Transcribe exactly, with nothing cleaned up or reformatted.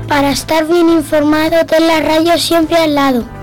Para estar bien informado, ten la radio siempre al lado.